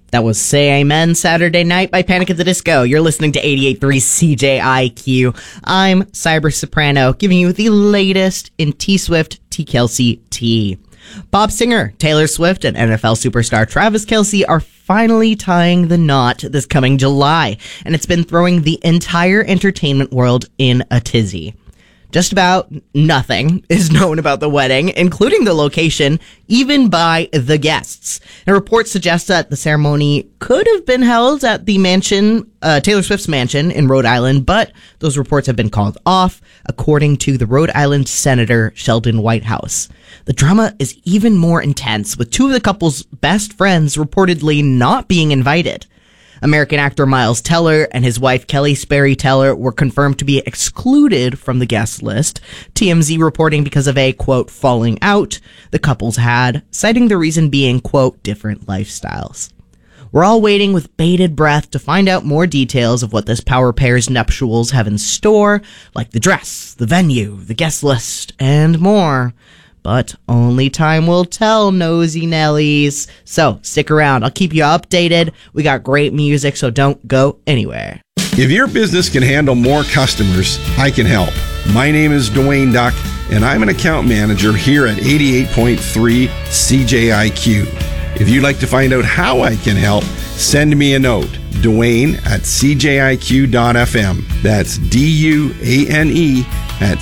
That was Say Amen Saturday Night by Panic at the Disco. You're listening to 88.3 CJIQ. I'm Cyber Soprano, giving you the latest in T-Swift, T-Kelsey, T. Pop singer Taylor Swift and NFL superstar Travis Kelce are finally tying the knot this coming July, and it's been throwing the entire entertainment world in a tizzy. Just about nothing is known about the wedding, including the location, even by the guests. And reports suggest that the ceremony could have been held at the mansion, Taylor Swift's mansion in Rhode Island, but those reports have been called off, according to the Rhode Island Senator Sheldon Whitehouse. The drama is even more intense, with two of the couple's best friends reportedly not being invited. American actor Miles Teller and his wife Kelly Sperry Teller were confirmed to be excluded from the guest list, TMZ reporting because of a, quote, falling out the couples had, citing the reason being, quote, different lifestyles. We're all waiting with bated breath to find out more details of what this power pair's nuptials have in store, like the dress, the venue, the guest list, and more. But only time will tell, nosy Nellies. So stick around. I'll keep you updated. We got great music, so don't go anywhere. If your business can handle more customers, I can help. My name is Dwayne Duck, and I'm an account manager here at 88.3 CJIQ. If you'd like to find out how I can help, send me a note. Dwayne at CJIQ.FM. That's DUANE at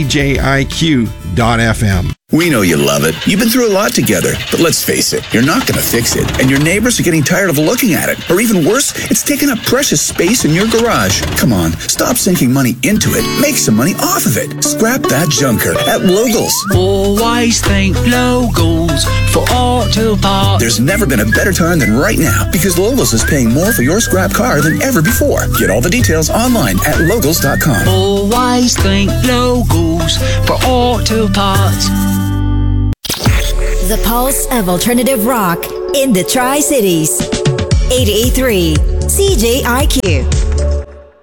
CJIQ.FM. We know you love it. You've been through a lot together, but let's face it, you're not going to fix it. And your neighbors are getting tired of looking at it. Or even worse, it's taking up precious space in your garage. Come on, stop sinking money into it. Make some money off of it. Scrap that junker at Logos. Always think Logos for auto parts. There's never been a better time than right now because Logos is paying more for your scrap car than ever before. Get all the details online at Logos.com. Always think Logos for auto parts. The pulse of alternative rock in the Tri-Cities. 88.3 CJIQ.